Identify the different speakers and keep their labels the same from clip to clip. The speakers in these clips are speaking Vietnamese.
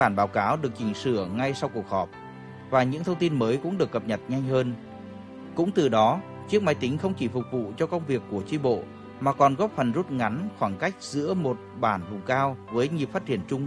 Speaker 1: Bản báo cáo được chỉnh sửa ngay sau cuộc họp và những thông tin mới cũng được cập nhật nhanh hơn. Cũng từ đó, chiếc máy tính không chỉ phục vụ cho công việc của chi bộ mà còn góp phần rút ngắn khoảng cách giữa một bản vùng cao với nhịp phát triển chung.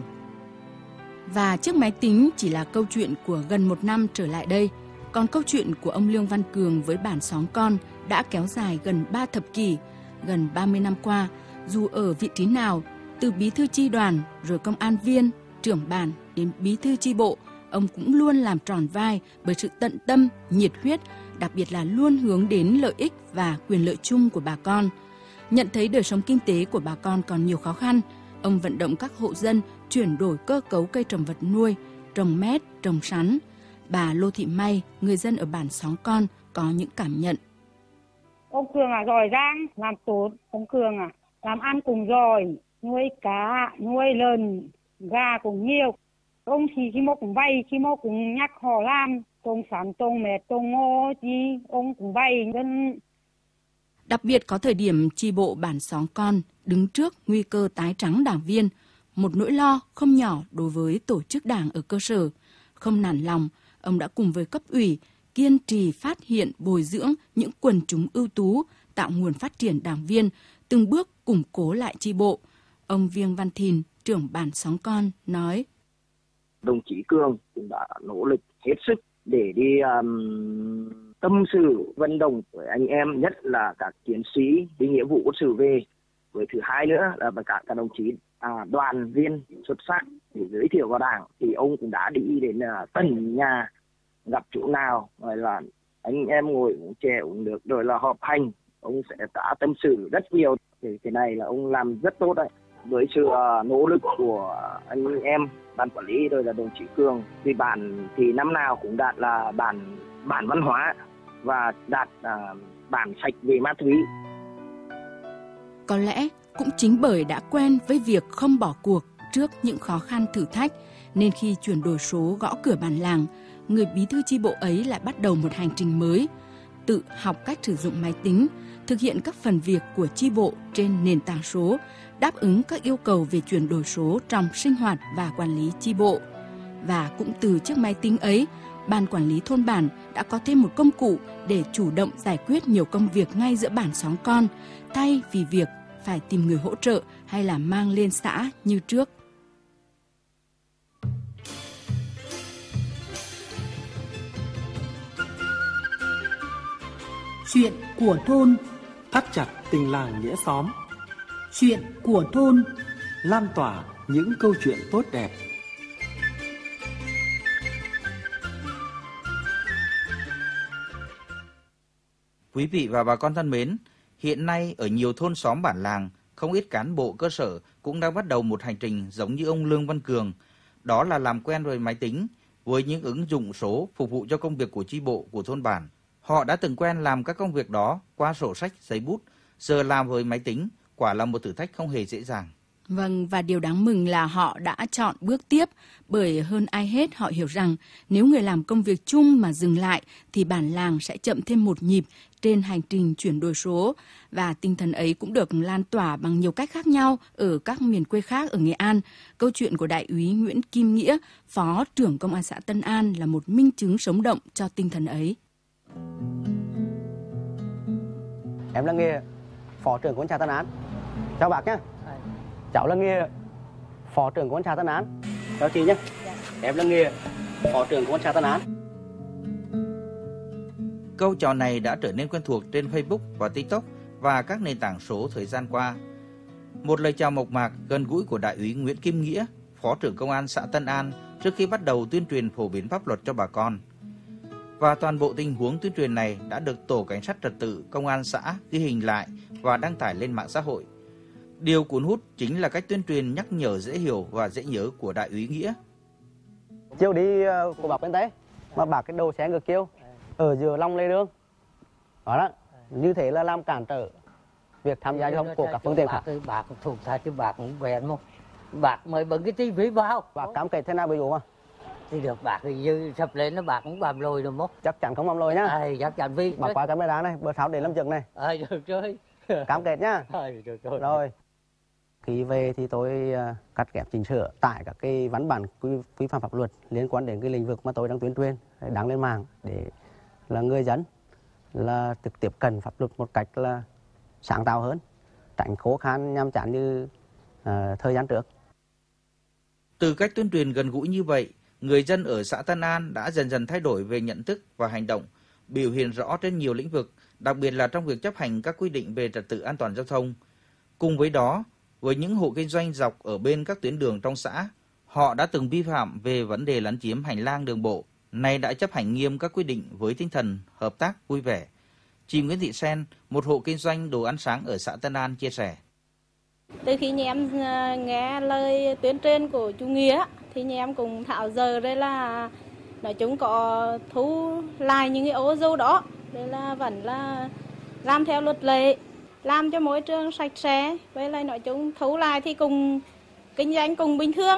Speaker 2: Và chiếc máy tính chỉ là câu chuyện của gần 1 năm trở lại đây, còn câu chuyện của ông Lương Văn Cường với bản Xóm Con đã kéo dài gần 3 thập kỷ, gần 30 năm qua, dù ở vị trí nào, từ bí thư chi đoàn, rồi công an viên, trưởng bản đến bí thư chi bộ, ông cũng luôn làm tròn vai bởi sự tận tâm, nhiệt huyết, đặc biệt là luôn hướng đến lợi ích và quyền lợi chung của bà con. Nhận thấy đời sống kinh tế của bà con còn nhiều khó khăn, ông vận động các hộ dân chuyển đổi cơ cấu cây trồng vật nuôi, trồng mét, trồng sắn. Bà Lô Thị May, người dân ở bản Xóm Con có những cảm nhận.
Speaker 3: Ông Cường giỏi giang, làm tốt. Ông Cường làm ăn cũng giỏi, nuôi cá, nuôi lợn, gà cũng nhiều. Ông thì khi mô cũng vay, khi mô cũng nhắc họ làm, trồng sắn, trồng mét, trồng ngô gì, ông cũng vay.
Speaker 2: Đặc biệt có thời điểm chi bộ bản Xóm Con đứng trước nguy cơ tái trắng đảng viên, một nỗi lo không nhỏ đối với tổ chức đảng ở cơ sở. Không nản lòng, ông đã cùng với cấp ủy kiên trì phát hiện bồi dưỡng những quần chúng ưu tú, tạo nguồn phát triển đảng viên, từng bước củng cố lại chi bộ. Ông Viêng Văn Thìn, trưởng bản Xóm Con nói:
Speaker 4: Đồng chí Cường cũng đã nỗ lực hết sức để đi tâm sự vận động với anh em, nhất là các chiến sĩ đi nghĩa vụ quân sự về. Với thứ hai nữa là các đồng chí đoàn viên xuất sắc để giới thiệu vào đảng, thì ông cũng đã đi đến tận nhà, gặp chỗ nào rồi là anh em ngồi uống chè uống nước rồi là họp hành, ông sẽ đã tâm sự rất nhiều. Thì cái này là ông làm rất tốt đấy. Với sự nỗ lực của anh em ban quản lý rồi là đồng chí Cường, thì bản thì năm nào cũng đạt là bản văn hóa và đạt bản sạch về ma túy.
Speaker 2: Có lẽ cũng chính bởi đã quen với việc không bỏ cuộc trước những khó khăn thử thách, nên khi chuyển đổi số gõ cửa bản làng, người bí thư chi bộ ấy lại bắt đầu một hành trình mới, tự học cách sử dụng máy tính, thực hiện các phần việc của chi bộ trên nền tảng số, đáp ứng các yêu cầu về chuyển đổi số trong sinh hoạt và quản lý chi bộ. Và cũng từ chiếc máy tính ấy, ban quản lý thôn bản đã có thêm một công cụ để chủ động giải quyết nhiều công việc ngay giữa bản Xóm Con, thay vì việc phải tìm người hỗ trợ hay là mang lên xã như trước.
Speaker 5: Chuyện của thôn.
Speaker 6: Thắt chặt tình làng nghĩa xóm.
Speaker 5: Chuyện của thôn.
Speaker 6: Lan tỏa những câu chuyện tốt đẹp.
Speaker 1: Quý vị và bà con thân mến, hiện nay ở nhiều thôn xóm bản làng, không ít cán bộ cơ sở cũng đang bắt đầu một hành trình giống như ông Lương Văn Cường, đó là làm quen với máy tính, với những ứng dụng số phục vụ cho công việc của chi bộ của thôn bản. Họ đã từng quen làm các công việc đó qua sổ sách, giấy bút, giờ làm với máy tính, quả là một thử thách không hề dễ dàng.
Speaker 2: Vâng, và điều đáng mừng là họ đã chọn bước tiếp, bởi hơn ai hết họ hiểu rằng nếu người làm công việc chung mà dừng lại thì bản làng sẽ chậm thêm một nhịp trên hành trình chuyển đổi số, và tinh thần ấy cũng được lan tỏa bằng nhiều cách khác nhau ở các miền quê khác ở Nghệ An. Câu chuyện của Đại úy Nguyễn Kim Nghĩa, Phó trưởng Công an xã Tân An là một minh chứng sống động cho tinh thần ấy.
Speaker 7: Em là Nghĩa, Phó trưởng Công an xã Tân An. Chào bác nhé. Cháu là Nghĩa, Phó trưởng Công an xã Tân An. Chào chị nhé. Em là Nghĩa, Phó trưởng Công an xã Tân An.
Speaker 1: Câu trò này đã trở nên quen thuộc trên Facebook và TikTok và các nền tảng số thời gian qua. Một lời chào mộc mạc, gần gũi của Đại úy Nguyễn Kim Nghĩa, Phó trưởng Công an xã Tân An trước khi bắt đầu tuyên truyền phổ biến pháp luật cho bà con. Và toàn bộ tình huống tuyên truyền này đã được Tổ Cảnh sát Trật tự Công an xã ghi hình lại và đăng tải lên mạng xã hội. Điều cuốn hút chính là cách tuyên truyền nhắc nhở dễ hiểu và dễ nhớ của Đại úy Nghĩa.
Speaker 7: Chiều đi của bác bên tay, mà bác cái đầu xe ngược chiều ở giữa lòng lề đường. Đó, như thế là làm cản trở việc tham gia giao thông của các phương tiện khác.
Speaker 8: Bác cũng thuộc ra chứ bác cũng quen không? Bác mới bấm cái tivi vào.
Speaker 7: Bác cam kết thế nào ví dụ mà?
Speaker 8: Thì được bác thì dư sập lên nó bác cũng bàm lồi được không?
Speaker 7: Chắc chắn không bàm lồi nhá.
Speaker 8: Chắc chắn vì.
Speaker 7: Bác qua camera này, bữa sau để lâm chừng này.
Speaker 8: Được rồi.
Speaker 7: Cam kết nhá.
Speaker 8: Được rồi.
Speaker 7: Rồi. Khi về thì tôi cắt ghép chỉnh sửa tại các cái văn bản quy phạm pháp luật liên quan đến cái lĩnh vực mà tôi đang tuyên truyền đăng lên mạng để là người dân là trực tiếp cận pháp luật một cách là sáng tạo hơn, tránh khó khăn nhàm chán như thời gian trước.
Speaker 1: Từ cách tuyên truyền gần gũi như vậy, người dân ở xã Tân An đã dần dần thay đổi về nhận thức và hành động, biểu hiện rõ trên nhiều lĩnh vực, đặc biệt là trong việc chấp hành các quy định về trật tự an toàn giao thông. Cùng với đó, với những hộ kinh doanh dọc ở bên các tuyến đường trong xã, họ đã từng vi phạm về vấn đề lấn chiếm hành lang đường bộ, nay đã chấp hành nghiêm các quy định với tinh thần hợp tác vui vẻ. Chị Nguyễn Thị Sen, một hộ kinh doanh đồ ăn sáng ở xã Tân An chia sẻ.
Speaker 9: Từ khi nhà em nghe lời tuyên truyền của chú Nghĩa thì nhà em cũng thảo giờ đây là nói chung có thu lại những cái ô dù đó, đây là vẫn là làm theo luật lệ, làm cho môi trường sạch sẽ, với lại nói chung thu lại thì cùng kinh doanh cùng bình thường.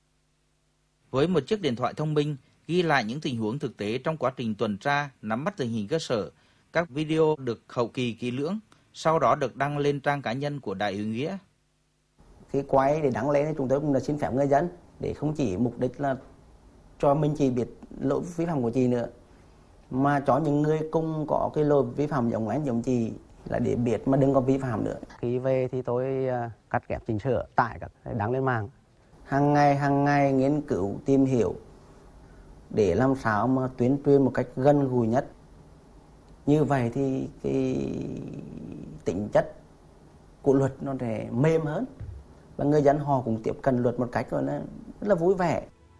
Speaker 1: Với một chiếc điện thoại thông minh ghi lại những tình huống thực tế trong quá trình tuần tra, nắm bắt tình hình cơ sở, các video được hậu kỳ kỹ lưỡng, sau đó được đăng lên trang cá nhân của Đại úy Nghĩa.
Speaker 7: Khi quay để đăng lên thì chúng tôi cũng là xin phép người dân để không chỉ mục đích là cho mình chỉ biết lỗi vi phạm của chị nữa, mà cho những người cùng có cái lỗi vi phạm giống anh giống chị là để biết mà đừng có vi phạm nữa. Khi về thì tôi cắt ghép chỉnh sửa tải các đăng lên mạng, hàng ngày nghiên cứu tìm hiểu để làm sao mà tuyên truyền một cách gần gũi nhất. Như vậy thì cái tính chất của luật nó sẽ mềm hơn và người dân họ cũng tiếp cận luật một cách rất là vui vẻ.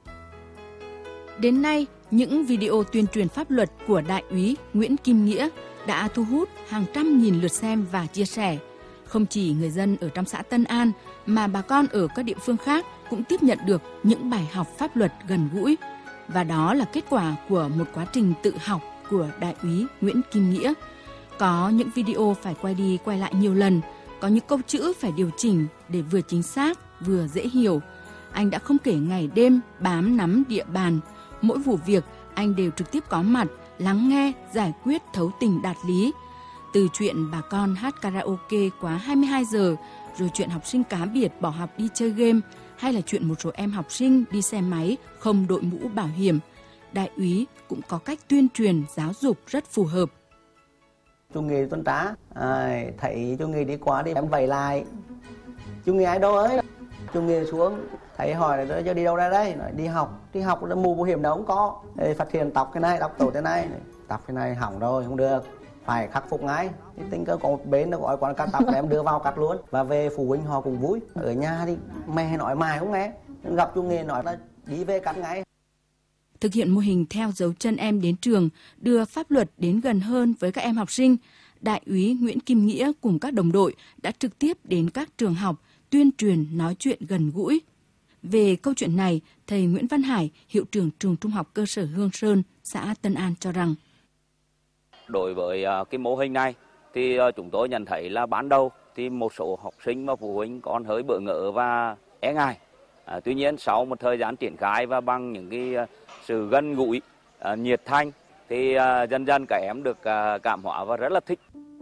Speaker 2: Đến nay, những video tuyên truyền pháp luật của Đại úy Nguyễn Kim Nghĩa đã thu hút hàng trăm nghìn lượt xem và chia sẻ. Không chỉ người dân ở trong xã Tân An mà bà con ở các địa phương khác cũng tiếp nhận được những bài học pháp luật gần gũi. Và đó là kết quả của một quá trình tự học của Đại úy Nguyễn Kim Nghĩa. Có những video phải quay đi quay lại nhiều lần, có những câu chữ phải điều chỉnh để vừa chính xác, vừa dễ hiểu. Anh đã không kể ngày đêm bám nắm địa bàn. Mỗi vụ việc anh đều trực tiếp có mặt, lắng nghe, giải quyết thấu tình đạt lý. Từ chuyện bà con hát karaoke quá 22 giờ, rồi chuyện học sinh cá biệt bỏ học đi chơi game, hay là chuyện một số em học sinh đi xe máy không đội mũ bảo hiểm, Đại úy cũng có cách tuyên truyền giáo dục rất phù hợp.
Speaker 7: Chú Nghĩa tuần tra, thấy chú Nghĩa đi qua đi em vẫy lại, chú Nghĩa ai đâu ơi, chú Nghĩa xuống thấy hỏi là đi đâu ra đây, nói đi học là mũ bảo hiểm đâu không có, phát hiện tóc cái này, tóc tổ thế này, tóc cái này hỏng rồi không được, phải khắc phục ngay. Thì tính cơ có một bên nó gọi quán cắt tóc em đưa vào cắt luôn, và về phụ huynh họ cũng vui. Ở nhà thì mẹ nói mài không nghe, gặp chú Nghĩa nói là đi về cắt ngay.
Speaker 2: Thực hiện mô hình theo dấu chân em đến trường, đưa pháp luật đến gần hơn với các em học sinh, Đại úy Nguyễn Kim Nghĩa cùng các đồng đội đã trực tiếp đến các trường học tuyên truyền nói chuyện gần gũi. Về câu chuyện này, thầy Nguyễn Văn Hải, hiệu trưởng trường trung học cơ sở Hương Sơn, xã Tân An cho rằng:
Speaker 10: Đối với cái mô hình này thì chúng tôi nhận thấy là ban đầu thì một số học sinh và phụ huynh còn hơi bỡ ngỡ và e ngại. Tuy nhiên sau một thời gian triển khai và bằng những cái sự gần gũi, nhiệt thành thì dần dần các em được cảm hóa và rất là thích.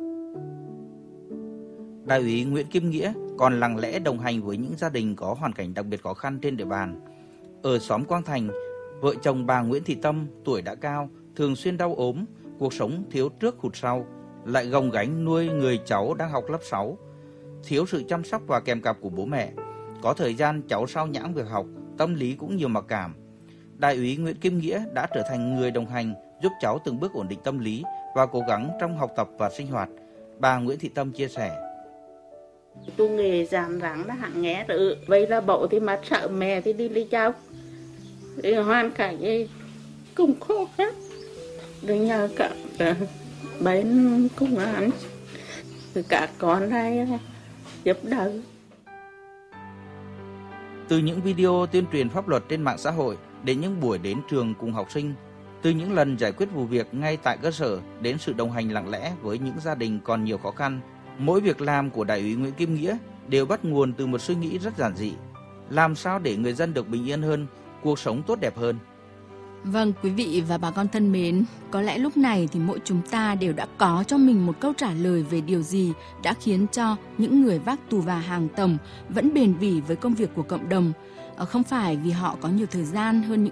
Speaker 1: Đại úy Nguyễn Kim Nghĩa còn lặng lẽ đồng hành với những gia đình có hoàn cảnh đặc biệt khó khăn trên địa bàn. Ở xóm Quang Thành, vợ chồng bà Nguyễn Thị Tâm tuổi đã cao, thường xuyên đau ốm, cuộc sống thiếu trước hụt sau, lại gồng gánh nuôi người cháu đang học lớp 6, thiếu sự chăm sóc và kèm cặp của bố mẹ. Có thời gian cháu sao nhãng việc học, tâm lý cũng nhiều mặc cảm. Đại úy Nguyễn Kim Nghĩa đã trở thành người đồng hành giúp cháu từng bước ổn định tâm lý và cố gắng trong học tập và sinh hoạt. Bà Nguyễn Thị Tâm chia sẻ:
Speaker 11: Chú Nghĩa dám rắn là hẳn nghe rồi, vậy là bố thì mà sợ mẹ thì đi lấy cháu. Hoàn cảnh ấy cũng khó khăn, rồi nhờ cả bên công an, cả con đây giúp đỡ.
Speaker 1: Từ những video tuyên truyền pháp luật trên mạng xã hội đến những buổi đến trường cùng học sinh, từ những lần giải quyết vụ việc ngay tại cơ sở đến sự đồng hành lặng lẽ với những gia đình còn nhiều khó khăn, mỗi việc làm của Đại úy Nguyễn Kim Nghĩa đều bắt nguồn từ một suy nghĩ rất giản dị: làm sao để người dân được bình yên hơn, cuộc sống tốt đẹp hơn.
Speaker 2: Vâng, quý vị và bà con thân mến, có lẽ lúc này thì mỗi chúng ta đều đã có cho mình một câu trả lời về điều gì đã khiến cho những người vác tù và hàng tầm vẫn bền bỉ với công việc của cộng đồng. Không phải vì họ có nhiều thời gian hơn những